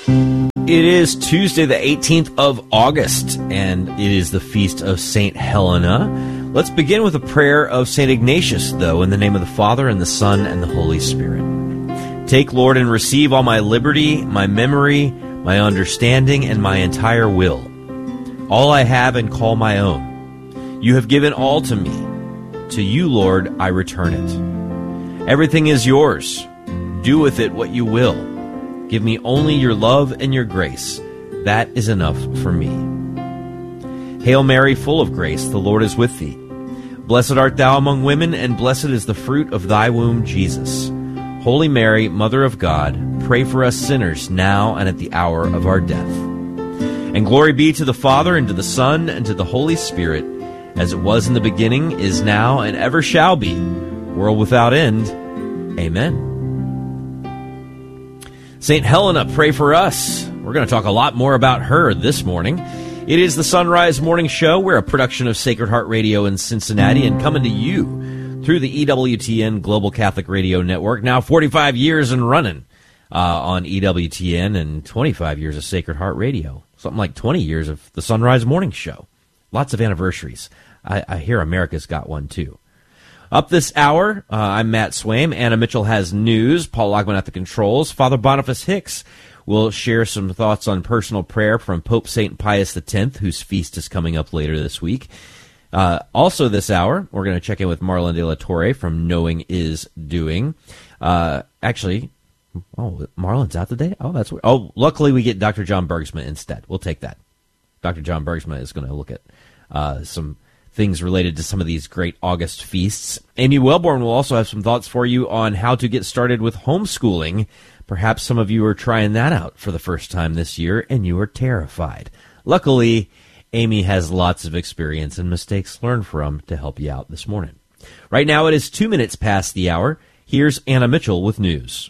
It is Tuesday, the 18th of August, and it is the feast of St. Helena. Let's begin with a prayer of St. Ignatius, though, in the name of the Father, and the Son, and the Holy Spirit. Take, Lord, and receive all my liberty, my memory, my understanding, and my entire will, all I have and call my own. You have given all to me. To you, Lord, I return it. Everything is yours. Do with it what you will. Give me only your love and your grace. That is enough for me. Hail Mary, full of grace, the Lord is with thee. Blessed art thou among women, and blessed is the fruit of thy womb, Jesus. Holy Mary, Mother of God, pray for us sinners, now and at the hour of our death. And glory be to the Father, and to the Son, and to the Holy Spirit, as it was in the beginning, is now, and ever shall be, world without end. Amen. St. Helena, pray for us. We're going to talk a lot more about her this morning. It is the Sunrise Morning Show. We're a production of Sacred Heart Radio in Cincinnati and coming to you through the EWTN Global Catholic Radio Network. Now 45 years and running on EWTN and 25 years of Sacred Heart Radio. Something like 20 years of the Sunrise Morning Show. Lots of anniversaries. I hear America's got one, too. Up this hour, I'm Matt Swaim. Anna Mitchell has news. Paul Logman at the controls. Father Boniface Hicks will share some thoughts on personal prayer from Pope St. Pius X, whose feast is coming up later this week. Also this hour, we're going to check in with Marlon de la Torre from Knowing is Doing. Marlon's out today? Oh, that's weird. Oh, luckily we get Dr. John Bergsma instead. We'll take that. Dr. John Bergsma is going to look at some things related to some of these great August feasts. Amy Wellborn will also have some thoughts for you on how to get started with homeschooling. Perhaps some of you are trying that out for the first time this year, and you are terrified. Luckily, Amy has lots of experience and mistakes learned from to help you out this morning. Right now, it is 2 minutes past the hour. Here's Anna Mitchell with news.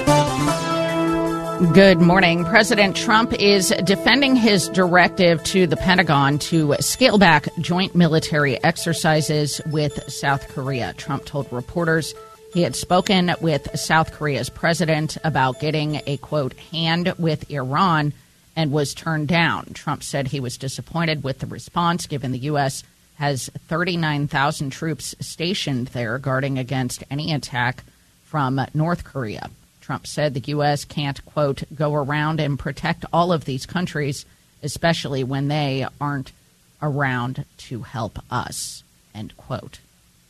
Good morning. President Trump is defending his directive to the Pentagon to scale back joint military exercises with South Korea. Trump told reporters he had spoken with South Korea's president about getting a, quote, hand with Iran and was turned down. Trump said he was disappointed with the response, given the U.S. has 39,000 troops stationed there guarding against any attack from North Korea. Trump said the U.S. can't, quote, go around and protect all of these countries, especially when they aren't around to help us, end quote.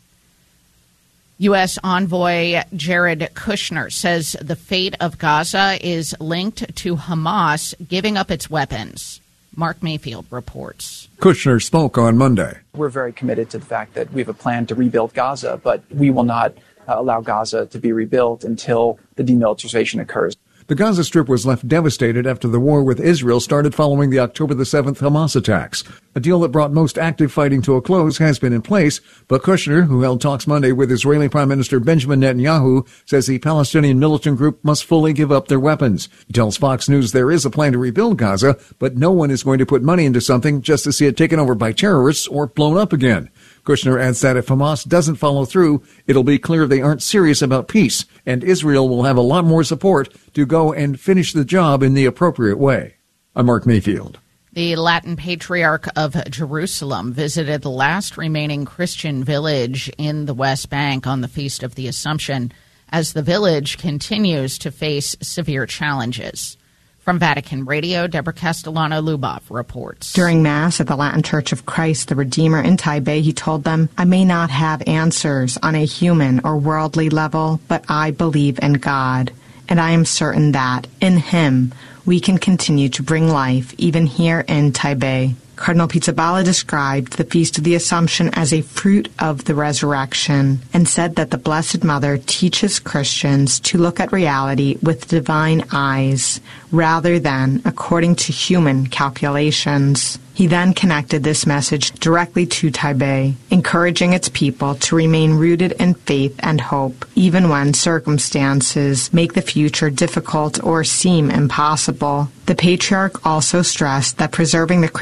U.S. envoy Jared Kushner says the fate of Gaza is linked to Hamas giving up its weapons. Mark Mayfield reports. Kushner spoke on Monday. We're very committed to the fact that we have a plan to rebuild Gaza, but we will not allow Gaza to be rebuilt until the demilitarization occurs. The Gaza Strip was left devastated after the war with Israel started following the October the 7th Hamas attacks. A deal that brought most active fighting to a close has been in place, but Kushner, who held talks Monday with Israeli Prime Minister Benjamin Netanyahu, says the Palestinian militant group must fully give up their weapons. He tells Fox News there is a plan to rebuild Gaza, but no one is going to put money into something just to see it taken over by terrorists or blown up again. Kushner adds that if Hamas doesn't follow through, it'll be clear they aren't serious about peace, and Israel will have a lot more support to go and finish the job in the appropriate way. I'm Mark Mayfield. The Latin Patriarch of Jerusalem visited the last remaining Christian village in the West Bank on the Feast of the Assumption as the village continues to face severe challenges. From Vatican Radio, Deborah Castellano-Lubov reports. During Mass at the Latin Church of Christ the Redeemer in Taipei, he told them, I may not have answers on a human or worldly level, but I believe in God, and I am certain that, in Him, we can continue to bring life even here in Taipei. Cardinal Pizzaballa described the Feast of the Assumption as a fruit of the resurrection and said that the Blessed Mother teaches Christians to look at reality with divine eyes rather than according to human calculations. He then connected this message directly to Taipei, encouraging its people to remain rooted in faith and hope, even when circumstances make the future difficult or seem impossible. The Patriarch also stressed that preserving the Christian presence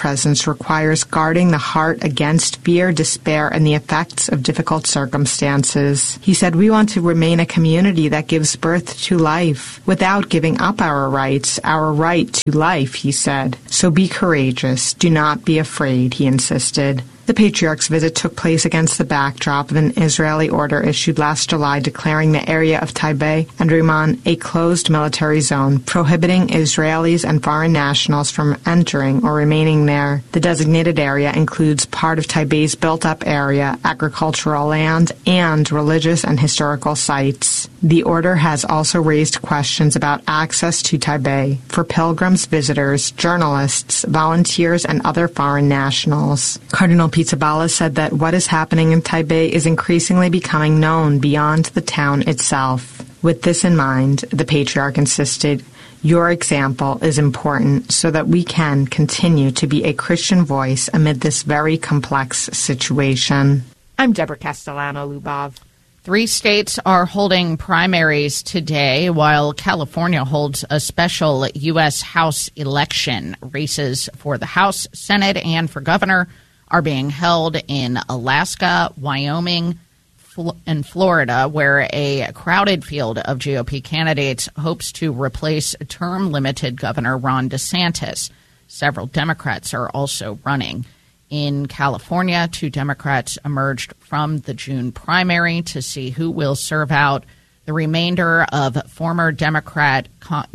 presence requires guarding the heart against fear, despair, and the effects of difficult circumstances. He said, "We want to remain a community that gives birth to life without giving up our rights, our right to life," he said. "So be courageous. Do not be afraid," he insisted. The Patriarch's visit took place against the backdrop of an Israeli order issued last July declaring the area of Taibe and Rimmon a closed military zone, prohibiting Israelis and foreign nationals from entering or remaining there. The designated area includes part of Taibe's built-up area, agricultural land, and religious and historical sites. The order has also raised questions about access to Taibe for pilgrims, visitors, journalists, volunteers, and other foreign nationals. Cardinal Pizzaballa said that what is happening in Taibe is increasingly becoming known beyond the town itself. With this in mind, the Patriarch insisted, "Your example is important so that we can continue to be a Christian voice amid this very complex situation." I'm Deborah Castellano-Lubov. 3 states are holding primaries today, while California holds a special U.S. House election. Races for the House, Senate, and for governor are being held in Alaska, Wyoming, and Florida, where a crowded field of GOP candidates hopes to replace term-limited Governor Ron DeSantis. Several Democrats are also running. In California, 2 Democrats emerged from the June primary to see who will serve out the remainder of former Democratic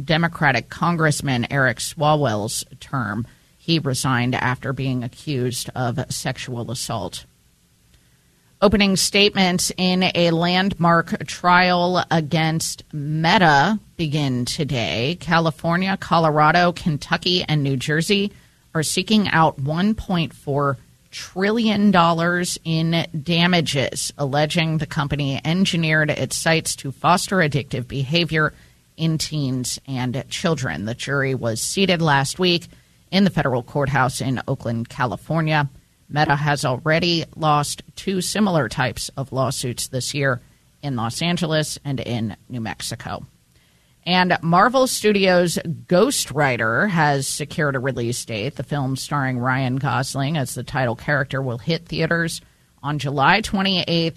Congressman Eric Swalwell's term. He resigned after being accused of sexual assault. Opening statements in a landmark trial against Meta begin today. California, Colorado, Kentucky, and New Jersey are seeking out $1.4 trillion in damages, alleging the company engineered its sites to foster addictive behavior in teens and children. The jury was seated last week in the federal courthouse in Oakland, California. Meta has already lost 2 similar types of lawsuits this year in Los Angeles and in New Mexico. And Marvel Studios' Ghost Rider has secured a release date. The film starring Ryan Gosling as the title character will hit theaters on July 28th,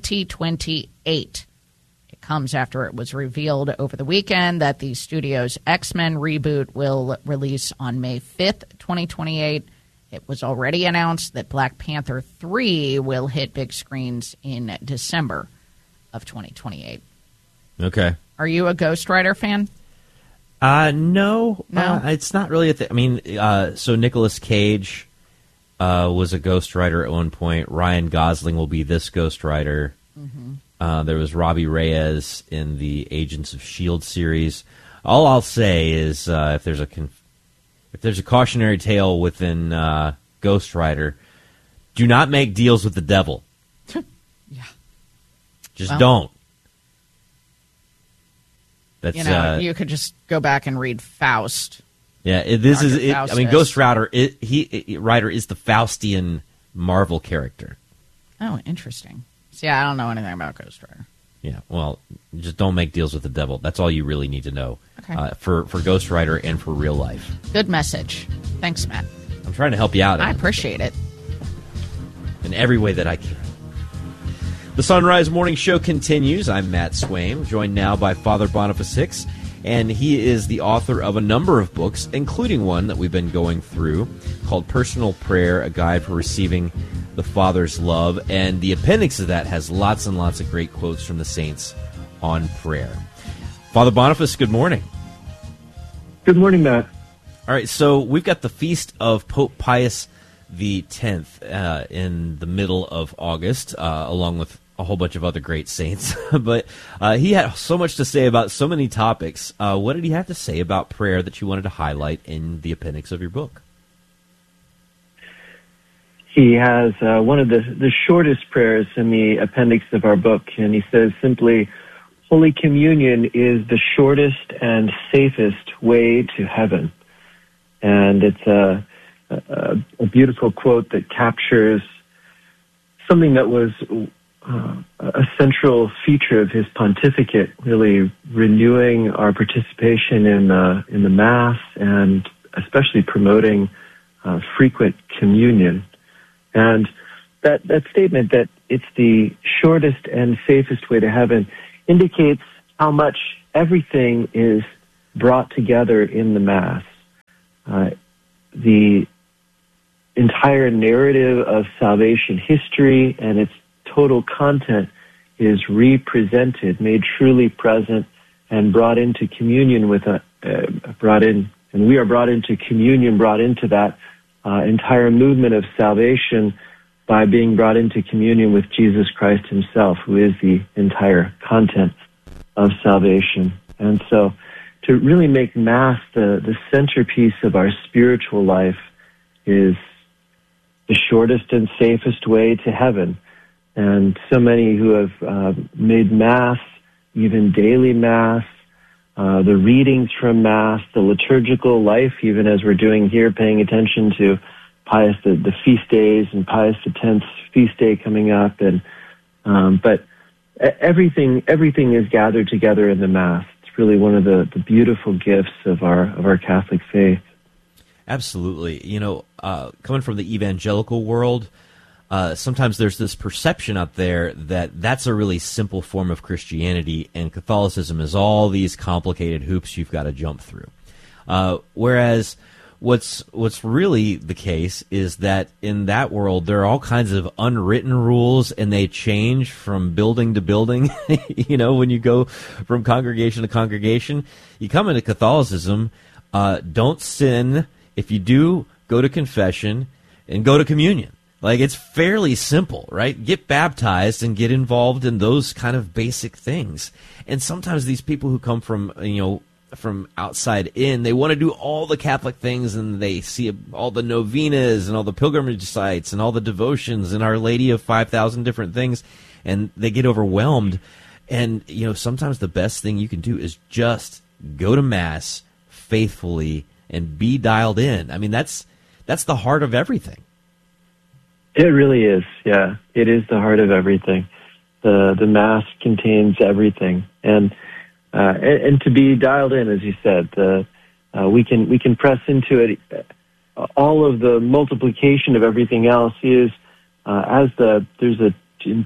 2028. It comes after it was revealed over the weekend that the studio's X-Men reboot will release on May 5th, 2028. It was already announced that Black Panther 3 will hit big screens in December of 2028. Okay. Are you a Ghost Rider fan? No. It's not really a thing. I mean, so Nicolas Cage was a Ghost Rider at one point. Ryan Gosling will be this Ghost Rider. Mm-hmm. There was Robbie Reyes in the Agents of S.H.I.E.L.D. series. All I'll say is if there's a cautionary tale within Ghost Rider, do not make deals with the devil. Yeah. Just don't. That's, you could just go back and read Faust. Yeah, Ghost Rider. Rider is the Faustian Marvel character. Oh, interesting. See, I don't know anything about Ghost Rider. Yeah, well, just don't make deals with the devil. That's all you really need to know. Okay. For Ghost Rider and for real life. Good message. Thanks, Matt. I'm trying to help you out. I appreciate it. In every way that I can. The Sunrise Morning Show continues. I'm Matt Swaim, joined now by Father Boniface Hicks, and he is the author of a number of books, including one that we've been going through called Personal Prayer, A Guide for Receiving the Father's Love, and the appendix of that has lots and lots of great quotes from the saints on prayer. Father Boniface, good morning. Good morning, Matt. All right, so we've got the feast of Pope Pius X in the middle of August, along with a whole bunch of other great saints. But he had so much to say about so many topics. What did he have to say about prayer that you wanted to highlight in the appendix of your book? He has one of the shortest prayers in the appendix of our book, and he says simply, Holy Communion is the shortest and safest way to heaven. And it's a beautiful quote that captures something that was a central feature of his pontificate, really renewing our participation in the Mass and especially promoting frequent communion. And that statement that it's the shortest and safest way to heaven indicates how much everything is brought together in the Mass. The entire narrative of salvation history and its total content is represented, made truly present, and brought into communion with and we are brought into communion, brought into that entire movement of salvation by being brought into communion with Jesus Christ himself, who is the entire content of salvation. And so to really make Mass the centerpiece of our spiritual life is the shortest and safest way to heaven. And so many who have made Mass, even daily Mass, the readings from Mass, the liturgical life, even as we're doing here, paying attention to Pius the feast days and Pius X's feast day coming up, and but everything is gathered together in the Mass. It's really one of the beautiful gifts of our Catholic faith. Absolutely. Coming from the evangelical world, sometimes there's this perception out there that that's a really simple form of Christianity, and Catholicism is all these complicated hoops you've got to jump through. Whereas what's really the case is that in that world there are all kinds of unwritten rules, and they change from building to building. When you go from congregation to congregation, you come into Catholicism, don't sin. If you do, go to confession and go to communion. Like, it's fairly simple, right? Get baptized and get involved in those kind of basic things. And sometimes these people who come from outside in, they want to do all the Catholic things, and they see all the novenas and all the pilgrimage sites and all the devotions and Our Lady of 5,000 different things, and they get overwhelmed. And, sometimes the best thing you can do is just go to Mass faithfully and be dialed in. I mean, that's the heart of everything. It really is, yeah. It is the heart of everything. The Mass contains everything, and to be dialed in, as you said, we can press into it. All of the multiplication of everything else is in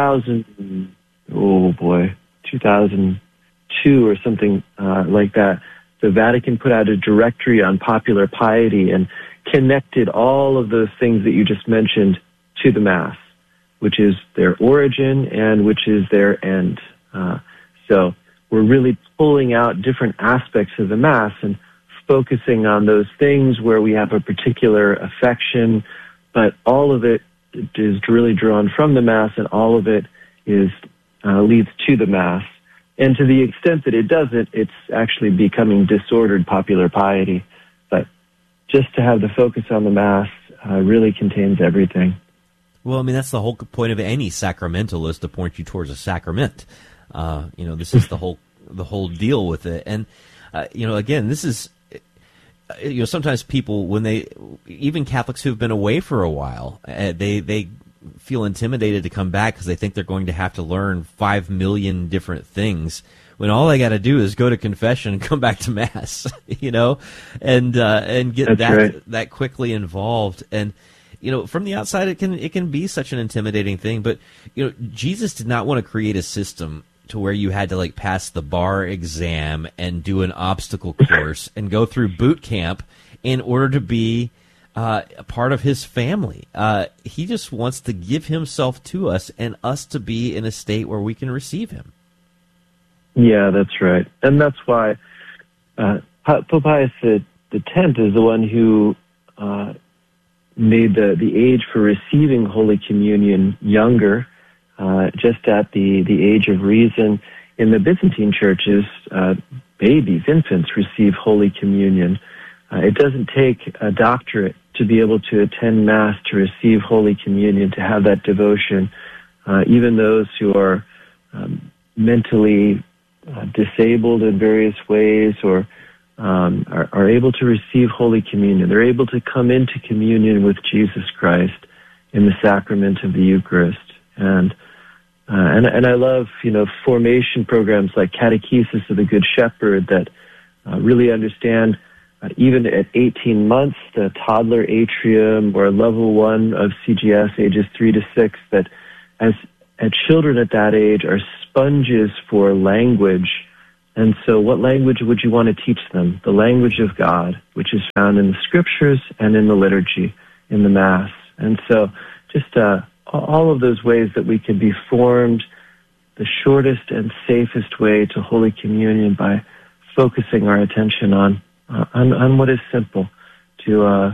2002 or something like that. The Vatican put out a directory on popular piety and connected all of those things that you just mentioned to the Mass, which is their origin and which is their end. So we're really pulling out different aspects of the Mass and focusing on those things where we have a particular affection, but all of it is really drawn from the Mass, and all of it leads to the Mass. And to the extent that it doesn't, it's actually becoming disordered popular piety. But just to have the focus on the Mass really contains everything. Well, I mean, that's the whole point of any sacramentalist, to point you towards a sacrament. This is the whole deal with it. And, again, this is, sometimes people, even Catholics who've been away for a while, they feel intimidated to come back because they think they're going to have to learn 5 million different things, when all they got to do is go to confession and come back to Mass, and get that quickly involved. And, from the outside, it can be such an intimidating thing. But, Jesus did not want to create a system to where you had to pass the bar exam and do an obstacle course and go through boot camp in order to be a part of his family. He just wants to give himself to us and us to be in a state where we can receive him. Yeah, that's right. And that's why Pope Pius X is the one who made the age for receiving Holy Communion younger, just at the age of reason. In the Byzantine churches, babies, infants receive Holy Communion. It doesn't take a doctorate to be able to attend Mass, to receive Holy Communion, to have that devotion. Even those who are mentally disabled in various ways or are able to receive Holy Communion. They're able to come into communion with Jesus Christ in the sacrament of the Eucharist. And I love, formation programs like Catechesis of the Good Shepherd that really understand even at 18 months, the toddler atrium or level 1 of CGS, ages 3 to 6, that as children at that age are sponges for language. And so what language would you want to teach them? The language of God, which is found in the scriptures and in the liturgy, in the Mass. And so just all of those ways that we can be formed, the shortest and safest way to Holy Communion by focusing our attention on what is simple, to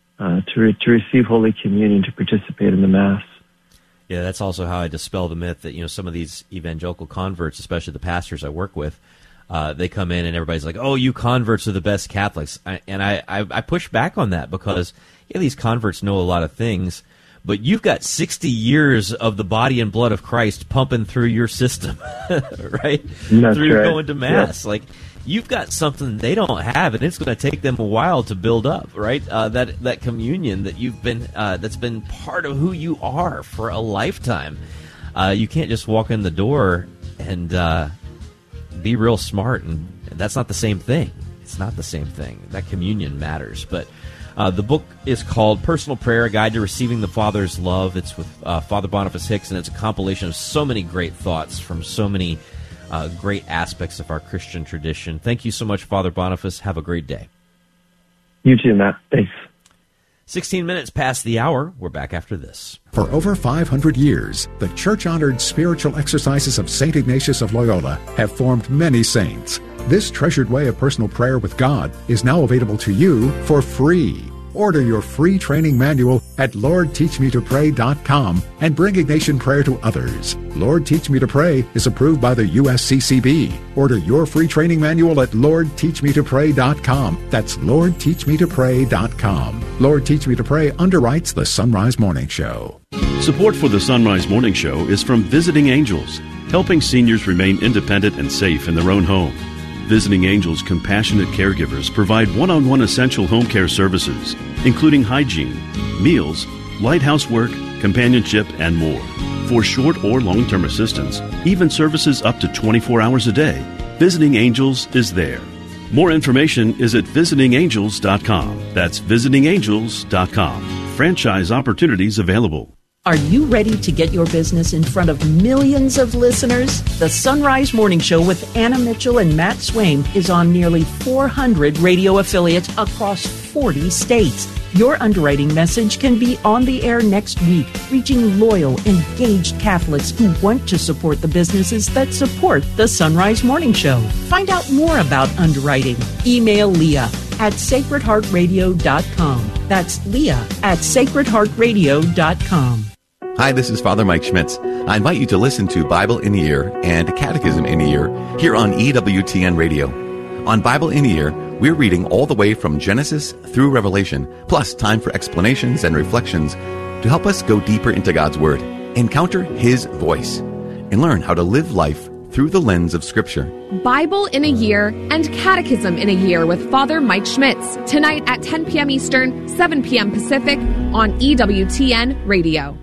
receive Holy Communion, to participate in the Mass. Yeah, that's also how I dispel the myth that, some of these evangelical converts, especially the pastors I work with, they come in and everybody's like, "Oh, you converts are the best Catholics." I push back on that because these converts know a lot of things, but you've got 60 years of the body and blood of Christ pumping through your system, right? That's through right. Going to Mass. Yeah. Like, you've got something they don't have, and it's going to take them a while to build up, right? That communion that you've been that's been part of who you are for a lifetime. You can't just walk in the door and be real smart, and that's not the same thing. It's not the same thing. That communion matters. But the book is called Personal Prayer, A Guide to Receiving the Father's Love. It's with Father Boniface Hicks, and it's a compilation of so many great thoughts from so many great aspects of our Christian tradition. Thank you so much, Father Boniface. Have a great day. You too, Matt. Thanks. 16 minutes past the hour. We're back after this. For over 500 years, the church-honored spiritual exercises of St. Ignatius of Loyola have formed many saints. This treasured way of personal prayer with God is now available to you for free. Order your free training manual at LordTeachMeToPray.com and bring Ignatian prayer to others. Lord Teach Me to Pray is approved by the USCCB. Order your free training manual at LordTeachMeToPray.com. That's LordTeachMeToPray.com. Lord Teach Me to Pray underwrites the Sunrise Morning Show. Support for the Sunrise Morning Show is from Visiting Angels, helping seniors remain independent and safe in their own home. Visiting Angels compassionate caregivers provide one-on-one essential home care services, including hygiene, meals, light housework, companionship, and more. For short or long-term assistance, even services up to 24 hours a day, Visiting Angels is there. More information is at visitingangels.com. That's visitingangels.com. Franchise opportunities available. Are you ready to get your business in front of millions of listeners? The Sunrise Morning Show with Anna Mitchell and Matt Swain is on nearly 400 radio affiliates across 40 states. Your underwriting message can be on the air next week, reaching loyal, engaged Catholics who want to support the businesses that support the Sunrise Morning Show. Find out more about underwriting. Email Leah at sacredheartradio.com. That's Leah at sacredheartradio.com. Hi, this is Father Mike Schmitz. I invite you to listen to Bible in a Year and Catechism in a Year here on EWTN Radio. On Bible in a Year, we're reading all the way from Genesis through Revelation, plus time for explanations and reflections to help us go deeper into God's Word, encounter His voice, and learn how to live life through the lens of Scripture. Bible in a Year and Catechism in a Year with Father Mike Schmitz, tonight at 10 p.m. Eastern, 7 p.m. Pacific on EWTN Radio.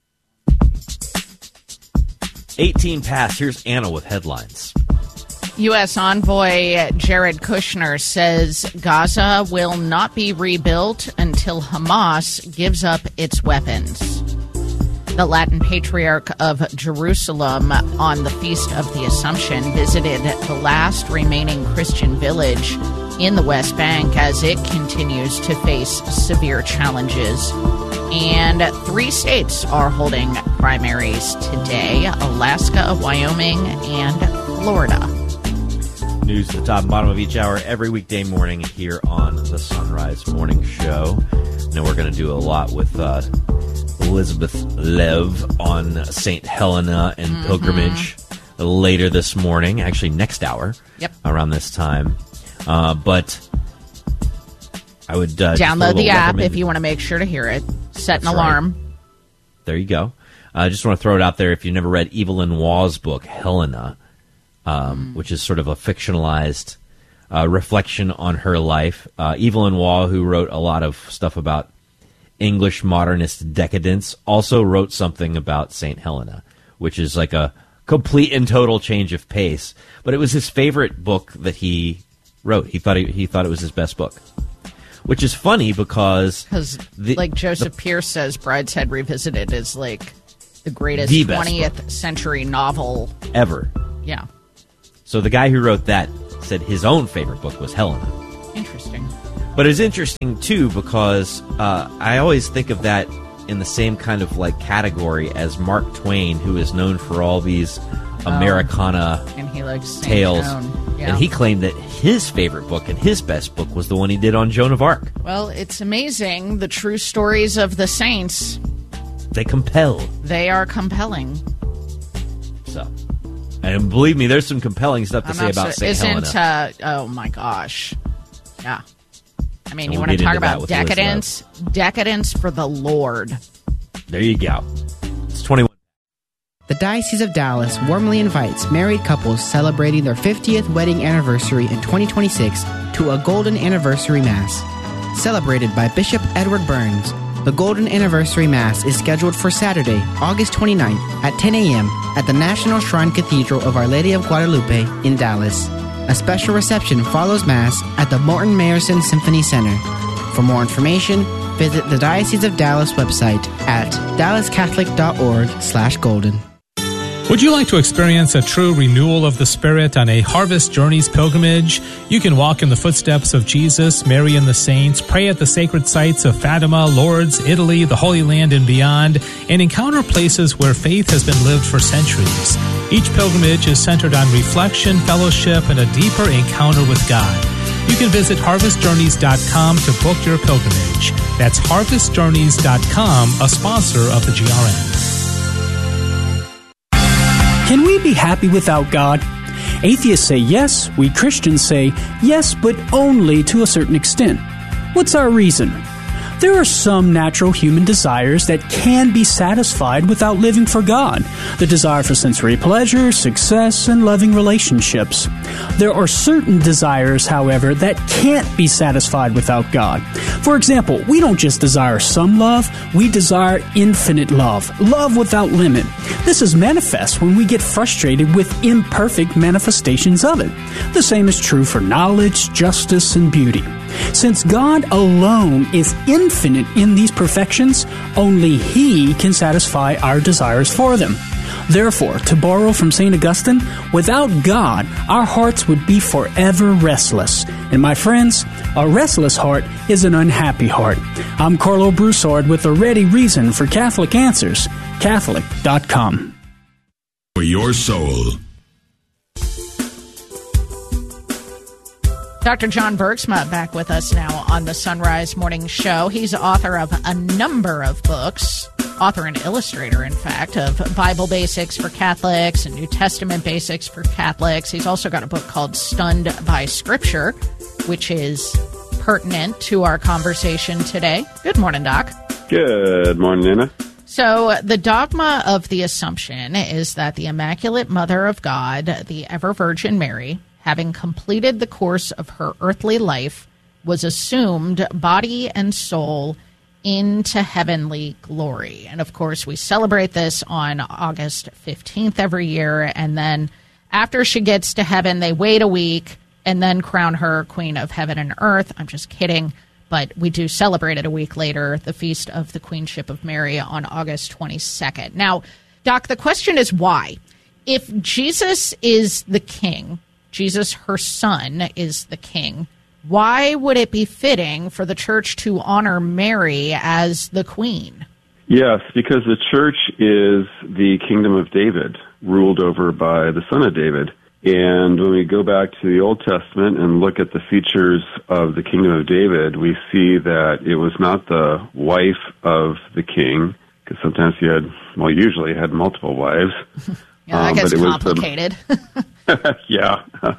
18 past. Here's Anna with headlines. U.S. envoy Jared Kushner says Gaza will not be rebuilt until Hamas gives up its weapons. The Latin Patriarch of Jerusalem on the Feast of the Assumption visited the last remaining Christian village in the West Bank as it continues to face severe challenges. And 3 states are holding primaries today: Alaska, Wyoming, and Florida. News at the top and bottom of each hour every weekday morning here on the Sunrise Morning Show. Now we're going to do a lot with Elizabeth Lev on St. Helena and pilgrimage later this morning, actually next hour, around this time. But I would download the app if you want to make sure to hear it. Set an alarm. Right. There you go. I just want to throw it out there. If you've never read Evelyn Waugh's book, Helena, which is sort of a fictionalized reflection on her life. Evelyn Waugh, who wrote a lot of stuff about English modernist decadence, also wrote something about St. Helena, which is like a complete and total change of pace. But it was his favorite book that he wrote. He thought it was his best book. which is funny because like Joseph Pierce says, Brideshead Revisited is like the greatest 20th century novel ever. Yeah. So the guy who wrote that said his own favorite book was Helena. Interesting. But it's interesting, too, because I always think of that in the same kind of like category as Mark Twain, who is known for all these Americana and he likes tales. Yeah. And he claimed that his favorite book and his best book was the one he did on Joan of Arc. Well, it's amazing. The true stories of the saints. They compel. They are compelling. So, and believe me, there's some compelling stuff to say about St. Helena. Oh my gosh. Yeah. I mean, and you we'll want to talk about with decadence? Decadence for the Lord. There you go. It's 21. The Diocese of Dallas warmly invites married couples celebrating their 50th wedding anniversary in 2026 to a Golden Anniversary Mass. Celebrated by Bishop Edward Burns, the Golden Anniversary Mass is scheduled for Saturday, August 29th at 10 a.m. at the National Shrine Cathedral of Our Lady of Guadalupe in Dallas. A special reception follows Mass at the Morton Mayerson Symphony Center. For more information, visit the Diocese of Dallas website at dallascatholic.org/golden. Would you like to experience a true renewal of the Spirit on a Harvest Journeys pilgrimage? You can walk in the footsteps of Jesus, Mary and the saints, pray at the sacred sites of Fatima, Lourdes, Italy, the Holy Land, and beyond, and encounter places where faith has been lived for centuries. Each pilgrimage is centered on reflection, fellowship, and a deeper encounter with God. You can visit harvestjourneys.com to book your pilgrimage. That's harvestjourneys.com, a sponsor of the GRN. Can we be happy without God? Atheists say yes, we Christians say yes, but only to a certain extent. What's our reason? There are some natural human desires that can be satisfied without living for God. The desire for sensory pleasure, success, and loving relationships. There are certain desires, however, that can't be satisfied without God. For example, we don't just desire some love, we desire infinite love, love without limit. This is manifest when we get frustrated with imperfect manifestations of it. The same is true for knowledge, justice, and beauty. Since God alone is infinite in these perfections, only He can satisfy our desires for them. Therefore, to borrow from St. Augustine, without God, our hearts would be forever restless. And my friends, a restless heart is an unhappy heart. I'm Carlo Broussard with a ready reason for Catholic Answers, Catholic.com. For your soul. Dr. John Bergsma back with us now on the Sunrise Morning Show. He's author of a number of books, author and illustrator, in fact, of Bible Basics for Catholics and New Testament Basics for Catholics. He's also got a book called Stunned by Scripture, which is pertinent to our conversation today. Good morning, Doc. Good morning, Anna. So the dogma of the Assumption is that the Immaculate Mother of God, the Ever Virgin Mary, having completed the course of her earthly life, was assumed body and soul into heavenly glory. And of course, we celebrate this on August 15th every year. And then after she gets to heaven, they wait a week and then crown her Queen of Heaven and Earth. I'm just kidding. But we do celebrate it a week later, the Feast of the Queenship of Mary on August 22nd. Now, Doc, the question is why? If Jesus is the king, Jesus, her son, is the king, why would it be fitting for the church to honor Mary as the queen? Yes, because the church is the kingdom of David, ruled over by the son of David. And when we go back to the Old Testament and look at the features of the kingdom of David, we see that it was not the wife of the king, because sometimes usually had multiple wives. Yeah, that gets complicated. Yeah,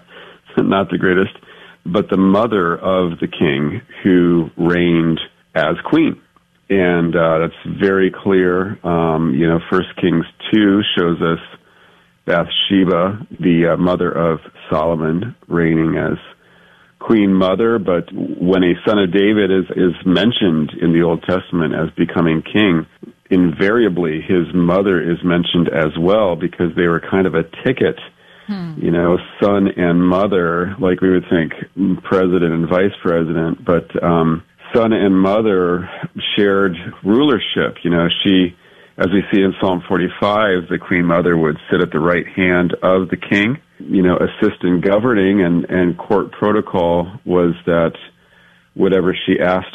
not the greatest, but the mother of the king who reigned as queen. And that's very clear. 1 Kings 2 shows us Bathsheba, the mother of Solomon, reigning as queen mother. But when a son of David is mentioned in the Old Testament as becoming king, invariably his mother is mentioned as well, because they were kind of a ticket. Son and mother, like we would think president and vice president, but son and mother shared rulership. She, as we see in Psalm 45, the Queen Mother would sit at the right hand of the king, assist in governing, and court protocol was that whatever she asked